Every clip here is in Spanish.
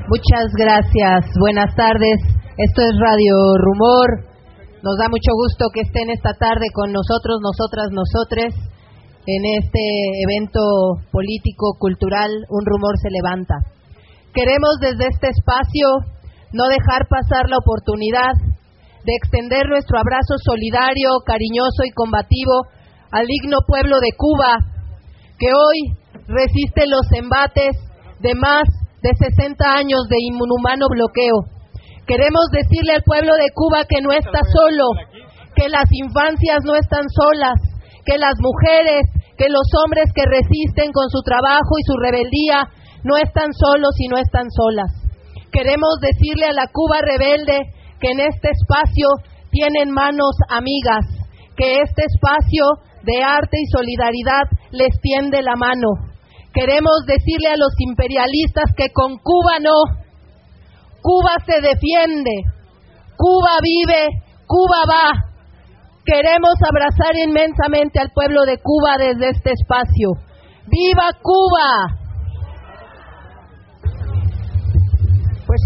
Muchas gracias, buenas tardes. Esto es Radio Rumor. Nos da mucho gusto que estén esta tarde con nosotros, nosotras, nosotres, en este evento político, cultural, Un Rumor se levanta. Queremos desde este espacio no dejar pasar la oportunidad de extender nuestro abrazo solidario, cariñoso y combativo al digno pueblo de Cuba, que hoy resiste los embates de más de 60 años de inhumano bloqueo. Queremos decirle al pueblo de Cuba que no está solo, que las infancias no están solas, que las mujeres, que los hombres que resisten con su trabajo y su rebeldía no están solos y no están solas. Queremos decirle a la Cuba rebelde que en este espacio tienen manos amigas, que este espacio de arte y solidaridad les tiende la mano. Queremos decirle a los imperialistas que con Cuba no. Cuba se defiende, Cuba vive, Cuba va. Queremos abrazar inmensamente al pueblo de Cuba desde este espacio. ¡Viva Cuba! Pues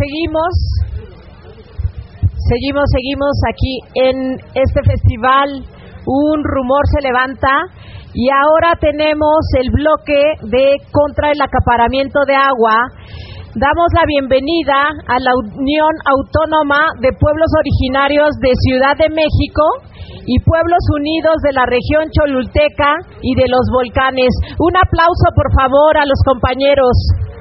seguimos aquí en este festival Un Rumor se levanta. Y ahora tenemos el bloque de contra el acaparamiento de agua. Damos la bienvenida a la Unión Autónoma de Pueblos Originarios de Ciudad de México y Pueblos Unidos de la región cholulteca y de los volcanes. Un aplauso, por favor, a los compañeros.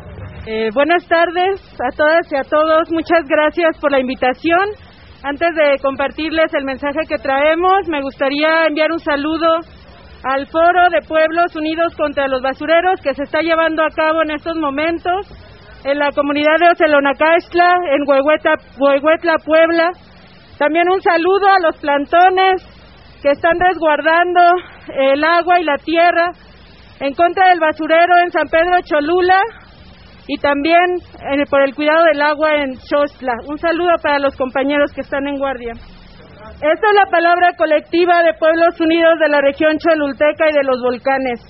Buenas tardes a todas y a todos. Muchas gracias por la invitación. Antes de compartirles el mensaje que traemos, me gustaría enviar un saludo al Foro de Pueblos Unidos contra los Basureros que se está llevando a cabo en estos momentos en la comunidad de Ocelonacaxtla, en Huehuetla, Puebla. También un saludo a los plantones que están resguardando el agua y la tierra en contra del basurero en San Pedro Cholula y también por el cuidado del agua en Xochitla. Un saludo para los compañeros que están en guardia. Esta es la palabra colectiva de Pueblos Unidos de la región cholulteca y de los volcanes.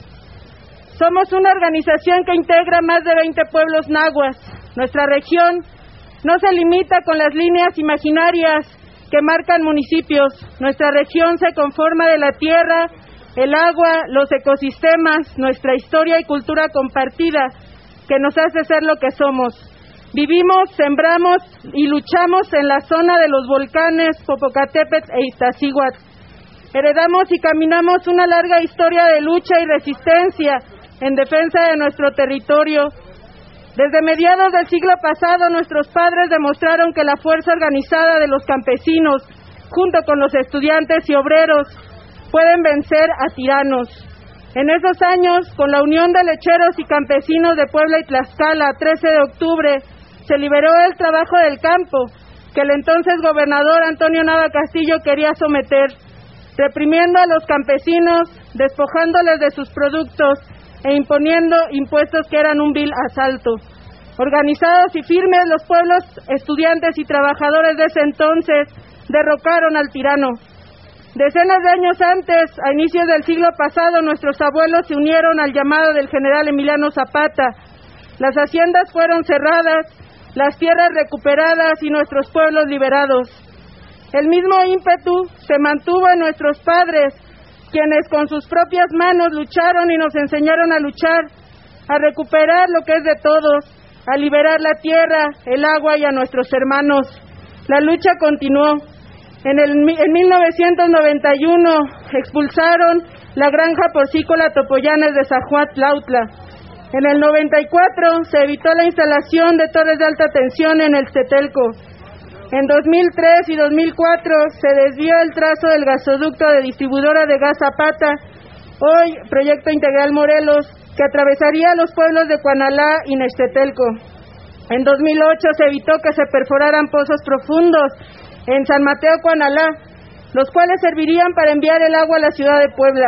Somos una organización que integra más de 20 pueblos nahuas. Nuestra región no se limita con las líneas imaginarias que marcan municipios. Nuestra región se conforma de la tierra, el agua, los ecosistemas, nuestra historia y cultura compartida que nos hace ser lo que somos. Vivimos, sembramos y luchamos en la zona de los volcanes Popocatépetl e Iztaccíhuatl. Heredamos y caminamos una larga historia de lucha y resistencia en defensa de nuestro territorio. Desde mediados del siglo pasado, nuestros padres demostraron que la fuerza organizada de los campesinos, junto con los estudiantes y obreros, pueden vencer a tiranos. En esos años, con la Unión de Lecheros y Campesinos de Puebla y Tlaxcala, 13 de octubre, se liberó el trabajo del campo, que el entonces gobernador Antonio Nava Castillo quería someter, reprimiendo a los campesinos, despojándoles de sus productos e imponiendo impuestos que eran un vil asalto. Organizados y firmes, los pueblos, estudiantes y trabajadores de ese entonces derrocaron al tirano. Decenas de años antes, a inicios del siglo pasado, nuestros abuelos se unieron al llamado del general Emiliano Zapata. Las haciendas fueron cerradas, las tierras recuperadas y nuestros pueblos liberados. El mismo ímpetu se mantuvo en nuestros padres, quienes con sus propias manos lucharon y nos enseñaron a luchar, a recuperar lo que es de todos, a liberar la tierra, el agua y a nuestros hermanos. La lucha continuó. En 1991 expulsaron la granja porcícola Topollanes de Zajuatlautla. En el 94 se evitó la instalación de torres de alta tensión en el Tetelco. En 2003 y 2004 se desvió el trazo del gasoducto de distribuidora de gas Zapata, hoy Proyecto Integral Morelos, que atravesaría los pueblos de Cuanalá y Nextetelco. En 2008 se evitó que se perforaran pozos profundos en San Mateo, Cuanalá, los cuales servirían para enviar el agua a la ciudad de Puebla.